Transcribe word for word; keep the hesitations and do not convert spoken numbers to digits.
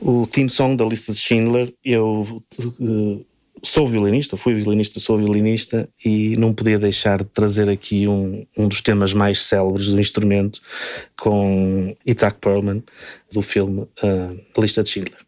o theme song da Lista de Schindler. Eu uh, sou violinista, fui violinista, sou violinista e não podia deixar de trazer aqui um, um dos temas mais célebres do instrumento com Itzhak Perlman, do filme uh, Lista de Schindler.